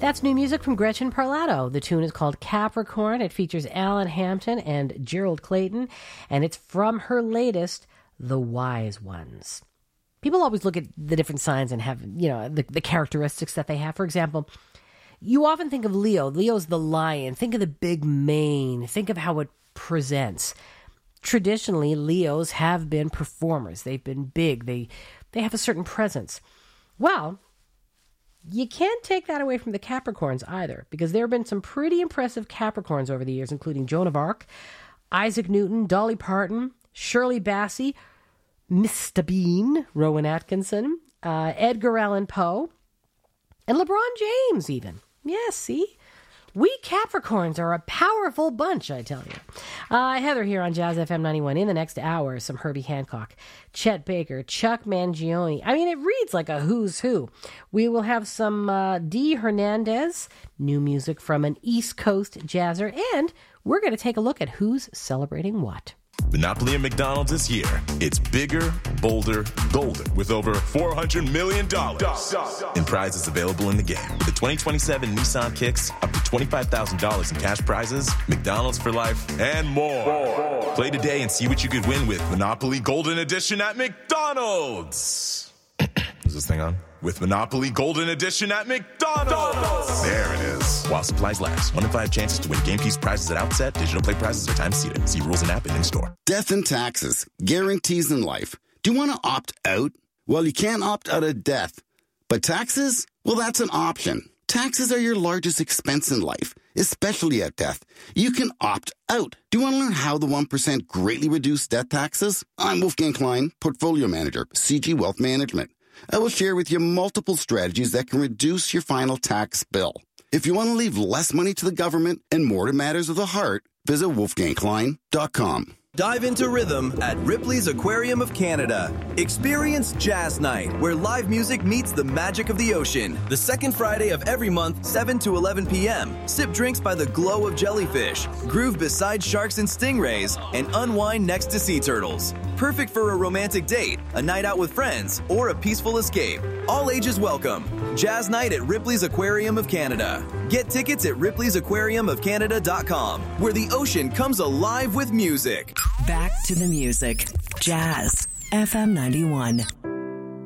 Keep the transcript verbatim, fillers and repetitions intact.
That's new music from Gretchen Parlato. The tune is called Capricorn. It features Alan Hampton and Gerald Clayton, and it's from her latest, The Wise Ones. People always look at the different signs and have, you know, the, the characteristics that they have. For example, you often think of Leo. Leo's the lion. Think of the big mane. Think of how it presents. Traditionally, Leos have been performers. They've been big. They they have a certain presence. Well, you can't take that away from the Capricorns either, because there have been some pretty impressive Capricorns over the years, including Joan of Arc, Isaac Newton, Dolly Parton, Shirley Bassey, Mister Bean, Rowan Atkinson, uh, Edgar Allan Poe, and LeBron James even. Yes, see? We Capricorns are a powerful bunch, I tell you. Uh, Heather here on Jazz F M ninety-one. In the next hour, some Herbie Hancock, Chet Baker, Chuck Mangione. I mean, it reads like a who's who. We will have some uh, Dee Hernandez, new music from an East Coast jazzer, and we're going to take a look at who's celebrating what. Monopoly and McDonald's this year. It's bigger, bolder, golden, with over four hundred million dollars in prizes available in the game. With the twenty twenty-seven Nissan Kicks, up to twenty-five thousand dollars in cash prizes, McDonald's for life, and more. more. Play today and see what you could win with Monopoly Golden Edition at McDonald's. Is this thing on? With Monopoly Golden Edition at McDonald's. There it is. While supplies last. One in five chances to win game keys prizes at outset. Digital play prizes are time seated. See rules and app and in-store. Death and taxes. Guarantees in life. Do you want to opt out? Well, you can't opt out of death. But taxes? Well, that's an option. Taxes are your largest expense in life, especially at death. You can opt out. Do you want to learn how the one percent greatly reduce death taxes? I'm Wolfgang Klein, Portfolio Manager, C G Wealth Management. I will share with you multiple strategies that can reduce your final tax bill. If you want to leave less money to the government and more to matters of the heart, visit wolfgang klein dot com. Dive into rhythm at Ripley's Aquarium of Canada. Experience Jazz Night, where live music meets the magic of the ocean. The second Friday of every month, seven to eleven p.m. Sip drinks by the glow of jellyfish, groove beside sharks and stingrays, and unwind next to sea turtles. Perfect for a romantic date, a night out with friends, or a peaceful escape. All ages welcome. Jazz Night at Ripley's Aquarium of Canada. Get tickets at ripley's aquarium of canada dot com, where the ocean comes alive with music. Back to the music. Jazz F M ninety-one.